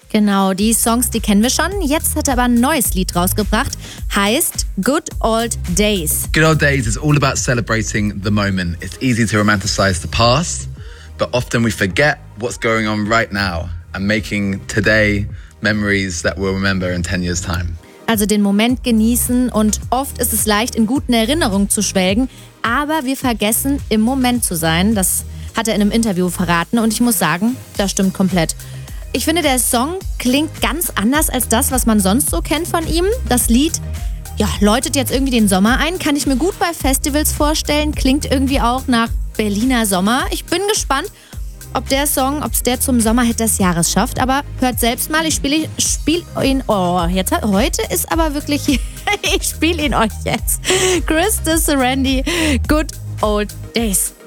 Genau, die Songs, die kennen wir schon. Jetzt hat er aber ein neues Lied rausgebracht. Heißt Good Old Days. Good Old Days is all about celebrating the moment. It's easy to romanticize the past, but often we forget what's going on right now and making today memories that we'll remember in 10 years' time. Also den Moment genießen und oft ist es leicht, in guten Erinnerungen zu schwelgen, aber wir vergessen, im Moment zu sein. Das hat er in einem Interview verraten und ich muss sagen, das stimmt komplett. Ich finde, der Song klingt ganz anders als das, was man sonst so kennt von ihm. Das Lied, läutet jetzt irgendwie den Sommer ein, kann ich mir gut bei Festivals vorstellen, klingt irgendwie auch nach Berliner Sommer. Ich bin gespannt, ob es der zum Sommerhit des Jahres schafft. Aber hört selbst mal, ich spiele ihn. Heute ist aber wirklich, ich spiele ihn euch jetzt. Chris de Serendy, Good Old Days.